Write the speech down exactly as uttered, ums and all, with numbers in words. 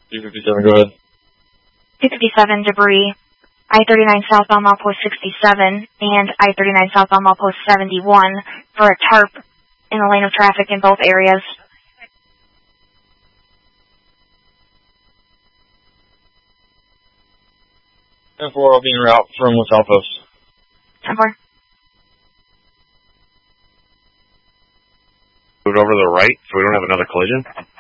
two fifty-seven, go ahead. two fifty-seven, debris. I thirty-nine southbound milepost sixty-seven and I thirty-nine southbound milepost seventy-one for a tarp in the lane of traffic in both areas. ten four, I'll be en route from West Outpost. ten four. Move it over to the right so we don't have another collision.